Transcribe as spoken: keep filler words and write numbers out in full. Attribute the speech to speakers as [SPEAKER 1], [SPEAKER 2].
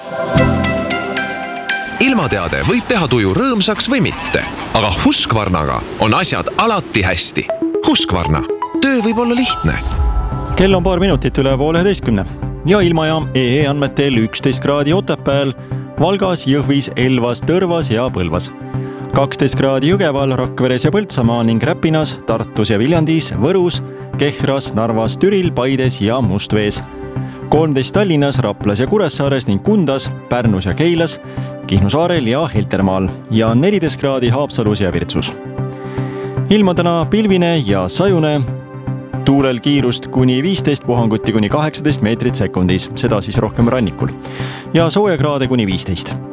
[SPEAKER 1] Ilmateade võib teha tuju rõõmsaks või mitte, aga Husqvarnaga on asjad alati hästi. Husqvarna. Töö võib olla lihtne.
[SPEAKER 2] Kell on paar minutit üle poole üheteistkümne ja ilmajaam E E andmetel üksteist kraadi Otepääl, Valgas, Jõhvis, Elvas, Tõrvas ja Põlvas. kaksteist kraadi Jõgeval, Rakveres ja Põltsamaa ning Räpinas, Tartus ja Viljandis, Võrus, Kehras, Narvas, Türil, Paides ja Mustvees. kolmteist Tallinnas, Raplas ja Kuressaares ning Kundas, Pärnus ja Keilas, Kihnu saarel ja Heltermaal ja neliteist kraadi Haapsalus ja Virtsus. Ilma täna pilvine ja sajune, tuulel kiirust kuni viisteist, puhanguti kuni kaheksateist meetrit sekundis, seda siis rohkem rannikul ja soojakraade kuni viisteist.